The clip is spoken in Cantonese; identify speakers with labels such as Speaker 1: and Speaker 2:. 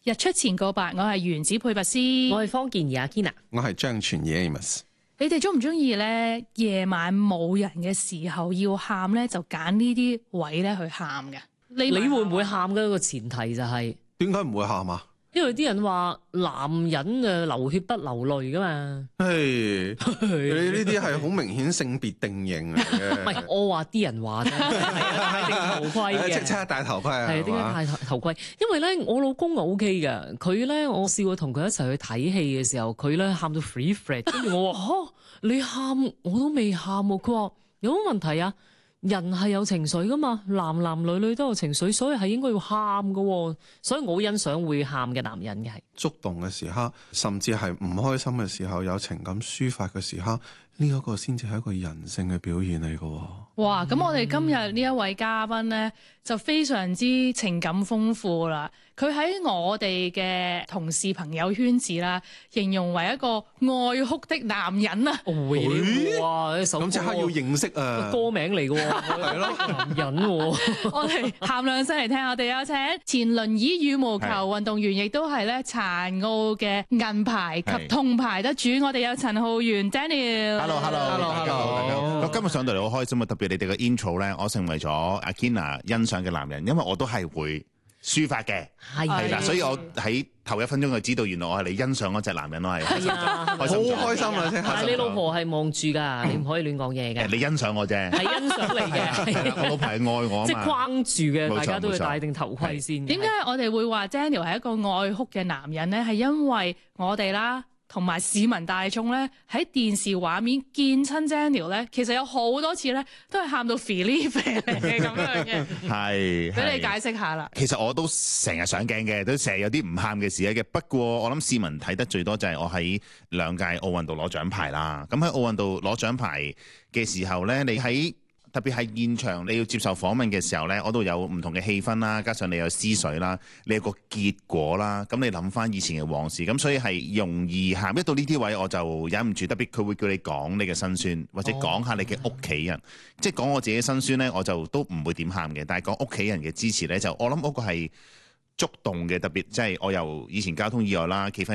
Speaker 1: 日出前告白，我係原子配拔斯，
Speaker 2: 我係方健儀阿 Kina，
Speaker 3: 我係張傳義 Amos。
Speaker 1: 你哋中唔中意咧？夜晚冇人嘅時候要喊咧，就揀呢啲位咧去喊嘅。你
Speaker 2: 會唔會喊嘅？個前提就係
Speaker 3: 點解唔會喊啊？
Speaker 2: 因為啲人話男人流血不流淚噶嘛。
Speaker 3: 你呢啲係好明顯性別定型嚟嘅。
Speaker 2: 唔係，我話啲人話啫，戴定頭盔嘅，
Speaker 3: 即刻戴頭盔啊！
Speaker 2: 係點解戴頭盔？因為咧，我老公 OK 嘅，佢咧我試過同佢一齊去睇戲嘅時候，佢咧喊到 free flat， 跟住我話你喊我都未喊喎，佢話有乜問題啊？人係有情緒噶嘛，男男女女都有情緒，所以係應該要喊噶，所以我好欣賞會喊嘅男人嘅。係
Speaker 3: 觸動嘅時刻，甚至係唔開心嘅時候，有情感抒發嘅時刻，呢一個先至係一個人性嘅表現嚟嘅。
Speaker 1: 哇！咁我哋今日呢一位嘉賓咧，就非常之情感豐富啦。佢喺我哋嘅同事朋友圈子啦，形容為一個愛哭的男人啊！
Speaker 2: 哇！呢首歌
Speaker 3: 咁即刻要認識啊！
Speaker 2: 歌名嚟嘅喎，係咯，男人喎。
Speaker 1: 我哋喊兩聲嚟聽，我哋有請前輪椅羽毛球運動員，亦都係咧殘奧嘅銀牌及銅牌得主。我哋有陳浩源 Daniel。Hello。
Speaker 4: 我今日上到嚟好開心啊！特別你哋嘅 intro 咧，我成為咗阿 Kina 欣賞嘅男人，因為我都係會抒發嘅，係啦，所以我喺頭1分鐘就知道，原來我係你欣賞嗰隻男人咯，係啊，好開心啊！
Speaker 2: 但係你老婆係望住㗎，你唔可以亂講嘢嘅。
Speaker 4: 你欣賞我啫，
Speaker 2: 係欣賞你嘅。
Speaker 4: 我老婆係愛我啊嘛，
Speaker 2: 即係框住嘅，大家都要戴定頭盔先。
Speaker 1: 點解我哋會話 Daniel 係一個愛哭嘅男人咧？係因為我哋啦，同埋市民大眾咧喺電視畫面見親 Daniel 咧，其實有好多次咧都係喊到肥哩肥嚟嘅咁樣嘅。
Speaker 4: 係，
Speaker 1: 俾你解釋下啦。
Speaker 4: 其實我都成日上鏡嘅，都成日有啲唔喊嘅事嘅。不過我諗市民睇得最多就係我喺2屆奧運度攞獎牌啦。咁喺奧運度攞獎牌嘅時候咧，你喺特別係現場你要接受訪問嘅時候呢，我度有唔同嘅氣氛啦，加上你有思緒啦，你有個結果啦，咁你諗翻以前嘅往事，咁所以係容易喊。一到呢啲位我就忍唔住，特別佢會叫你講你嘅辛酸，或者講下你嘅屋企人，即係講我自己嘅辛酸呢，我就都唔會點喊嘅。但係講屋企人嘅支持呢，就我諗嗰個係觸動嘅，特別即係我由以前交通意外啦，企翻